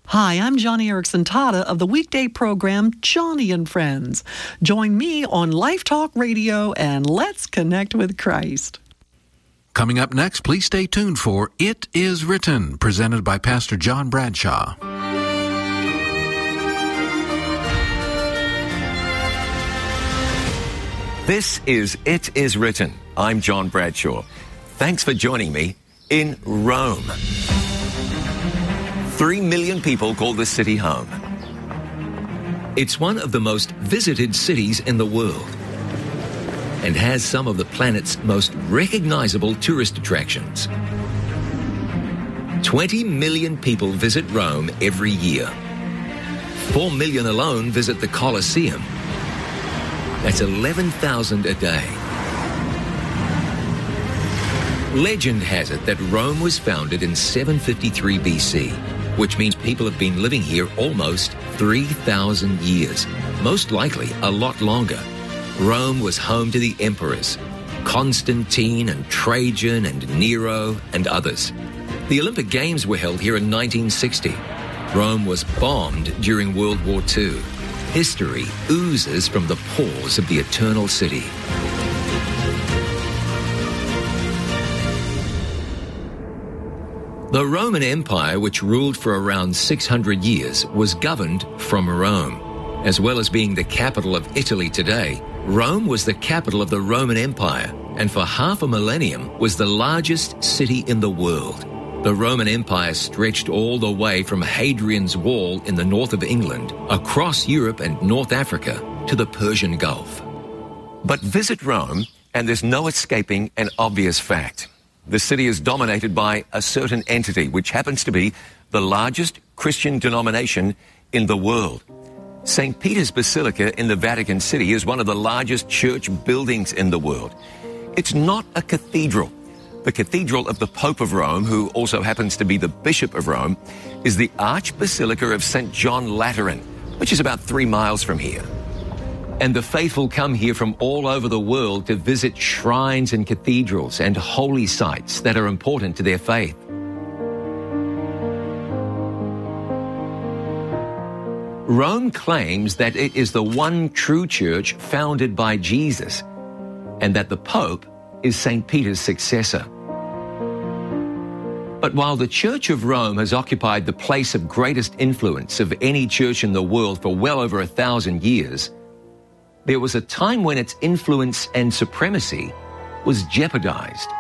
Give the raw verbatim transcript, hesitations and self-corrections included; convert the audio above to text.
Hi, I'm Johnny Erickson Tata of the weekday program Johnny and Friends. Join me on Life Talk Radio and let's connect with Christ. Coming up next, please stay tuned for It Is Written, presented by Pastor John Bradshaw. This is It Is Written. I'm John Bradshaw. Thanks for joining me in Rome. Three million people call this city home. It's one of the most visited cities in the world and has some of the planet's most recognizable tourist attractions. twenty million people visit Rome every year. four million alone visit the Colosseum. That's eleven thousand a day. Legend has it that Rome was founded in seven fifty-three B C, which means people have been living here almost three thousand years, most likely a lot longer. Rome was home to the emperors, Constantine and Trajan and Nero and others. The Olympic Games were held here in nineteen sixty. Rome was bombed during World War Two. History oozes from the pores of the Eternal City. The Roman Empire, which ruled for around six hundred years, was governed from Rome. As well as being the capital of Italy today, Rome was the capital of the Roman Empire, and for half a millennium was the largest city in the world. The Roman Empire stretched all the way from Hadrian's Wall in the north of England, across Europe and North Africa, to the Persian Gulf. But visit Rome, and there's no escaping an obvious fact. The city is dominated by a certain entity, which happens to be the largest Christian denomination in the world. Saint Peter's Basilica in the Vatican City is one of the largest church buildings in the world. It's not a cathedral. The Cathedral of the Pope of Rome, who also happens to be the Bishop of Rome, is the Archbasilica of Saint John Lateran, which is about three miles from here. And the faithful come here from all over the world to visit shrines and cathedrals and holy sites that are important to their faith. Rome claims that it is the one true church founded by Jesus, and that the Pope is Saint Peter's successor. But while the Church of Rome has occupied the place of greatest influence of any church in the world for well over a thousand years, there was a time when its influence and supremacy was jeopardized.